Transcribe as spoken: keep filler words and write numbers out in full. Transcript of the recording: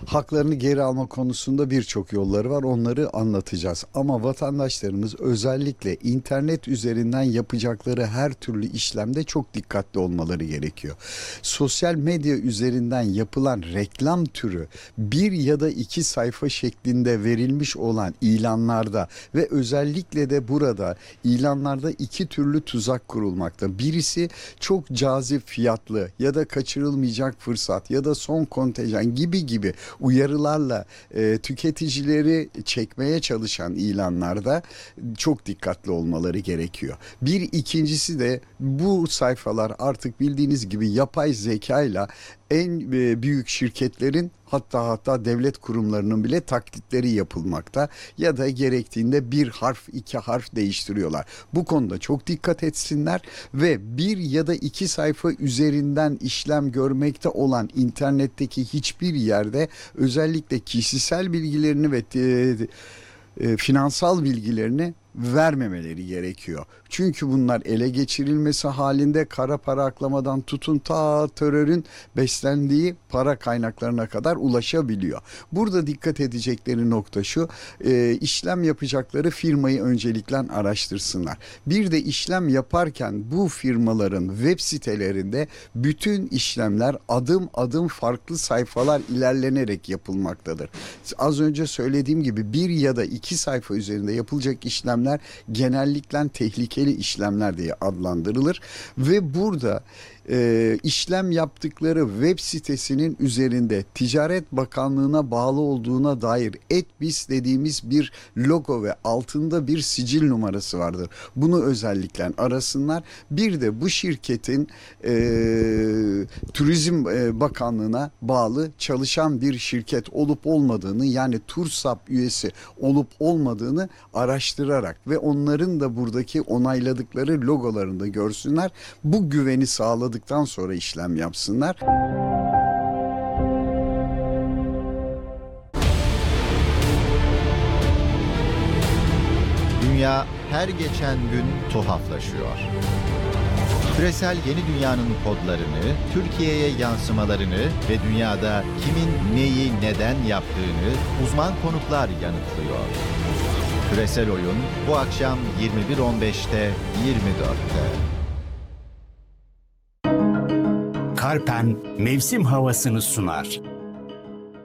Haklarını geri alma konusunda birçok yolları var. Onları anlatacağız. Ama vatandaşlarımız özellikle internet üzerinden yapacakları her türlü işlemde çok dikkatli olmaları gerekiyor. Sosyal medya üzerinden yapılan reklam türü bir ya da iki sayfa şeklinde verilmiş olan ilanlarda ve özellikle de burada ilanlarda iki türlü tuzak kurulmakta. Birisi çok cazip fiyatlı ya da kaçırılmayacak fırsat ya da son kontenjan gibi gibi uyarılarla e, tüketicileri çekmeye çalışan ilanlarda çok dikkatli olmaları gerekiyor. Bir ikincisi de bu sayfalar artık bildiğiniz gibi yapay zekayla en e, büyük şirketlerin hatta hatta devlet kurumlarının bile taklitleri yapılmakta ya da gerektiğinde bir harf iki harf değiştiriyorlar. Bu konuda çok dikkat etsinler ve bir ya da iki sayfa üzerinden işlem görmekte olan internetteki hiçbir yerde özellikle kişisel bilgilerini ve e, e, finansal bilgilerini vermemeleri gerekiyor. Çünkü bunlar ele geçirilmesi halinde kara para aklamadan tutun ta terörün beslendiği para kaynaklarına kadar ulaşabiliyor. Burada dikkat edecekleri nokta şu, e, işlem yapacakları firmayı öncelikle araştırsınlar. Bir de işlem yaparken bu firmaların web sitelerinde bütün işlemler adım adım farklı sayfalar ilerlenerek yapılmaktadır. Az önce söylediğim gibi bir ya da iki sayfa üzerinde yapılacak işlemler genellikle tehlikeli işlemler diye adlandırılır ve burada e, işlem yaptıkları web sitesinin üzerinde Ticaret Bakanlığı'na bağlı olduğuna dair Etbis dediğimiz bir logo ve altında bir sicil numarası vardır. Bunu özellikle arasınlar. Bir de bu şirketin e, Turizm e, Bakanlığı'na bağlı çalışan bir şirket olup olmadığını, yani TURSAP üyesi olup olmadığını araştırarak ve onların da buradaki onayladıkları logolarını da görsünler. Bu güveni sağladıktan sonra işlem yapsınlar. Dünya her geçen gün tuhaflaşıyor. Küresel yeni dünyanın kodlarını, Türkiye'ye yansımalarını ve dünyada kimin neyi neden yaptığını uzman konuklar yanıtlıyor. Küresel Oyun bu akşam yirmi bir on beşte yirmi dörtte. Karpen mevsim havasını sunar.